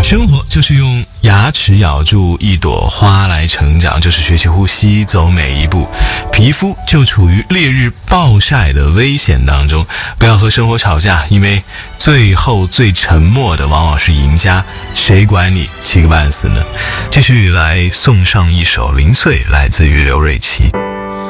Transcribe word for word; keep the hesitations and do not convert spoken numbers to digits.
生活就是用牙齿咬住一朵花来成长，就是学习呼吸，走每一步。皮肤就处于烈日暴晒的危险当中，不要和生活吵架，因为最后最沉默的往往是赢家，谁管你七个半死呢？继续来送上一首零碎，来自于刘瑞琦。